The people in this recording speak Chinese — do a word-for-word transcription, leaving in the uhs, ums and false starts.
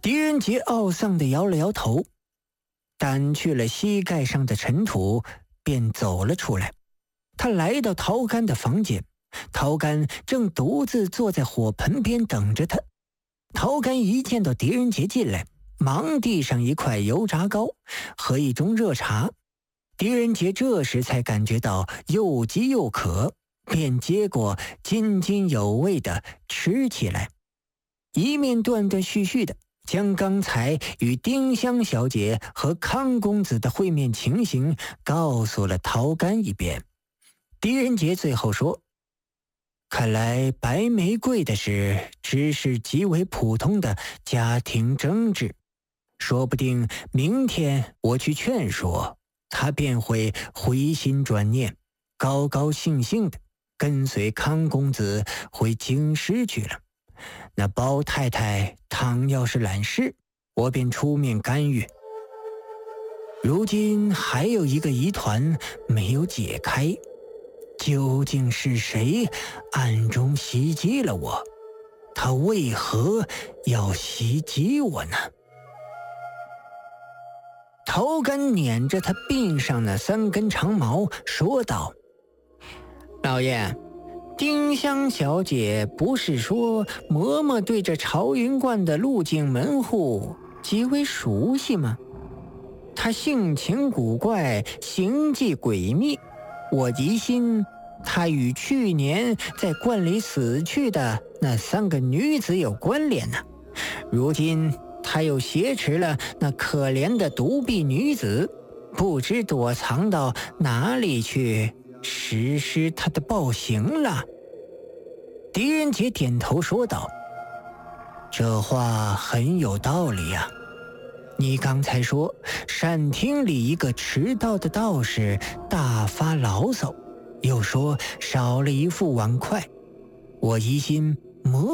狄仁杰懊丧地摇了摇头，掸去了膝盖上的尘土，便走了出来。他来到陶干的房间，陶干正独自坐在火盆边等着他。陶干一见到狄仁杰进来，忙递上一块油炸糕和一盅热茶。狄仁杰这时才感觉到又饥又渴，便接过津津有味地吃起来，一面断断续续的将刚才与丁香小姐和康公子的会面情形告诉了陶干一遍。狄仁杰最后说，看来白玫瑰的事只是极为普通的家庭争执，说不定明天我去劝说他，便会回心转念，高高兴兴的跟随康公子回京师去了。那包太太倘要是懒事，我便出面干预。如今还有一个疑团没有解开，究竟是谁暗中袭击了我？他为何要袭击我呢？陶干捻着他鬓上那三根长毛说道，老爷，丁香小姐不是说嬷嬷对这朝云观的路径门户极为熟悉吗？她性情古怪，行迹诡秘，我疑心她与去年在观里死去的那三个女子有关联呢。如今她又挟持了那可怜的独臂女子，不知躲藏到哪里去实施她的暴行了。狄仁杰点头说道，这话很有道理呀、啊。你刚才说善厅里一个迟到的道士大发牢骚，又说少了一副碗筷，我疑心魔